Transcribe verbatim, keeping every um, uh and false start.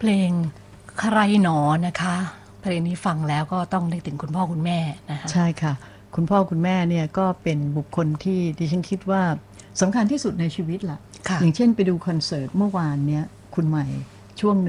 เพลงใครหนอนะคะเพลงนี้ฟังแล้วก็ต้องนึกถึงคุณพ่อคุณแม่นะคะใช่ค่ะคุณพ่อคุณแม่เนี่ยก็เป็นบุคคลที่ดิฉันคิดว่าสำคัญที่สุดในชีวิตล่ะอย่างเช่นไปดูคอนเสิร์ตเมื่อวานเนี้ยคุณใหม่ช่วง